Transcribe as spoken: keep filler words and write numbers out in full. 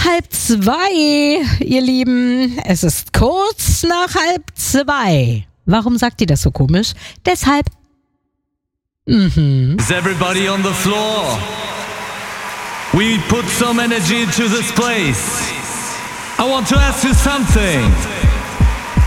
halb zwei, ihr Lieben. Es ist kurz nach halb zwei. Warum sagt ihr das so komisch? Deshalb. Mhm. Is everybody on the floor? We put some energy into this place. I want to ask you something.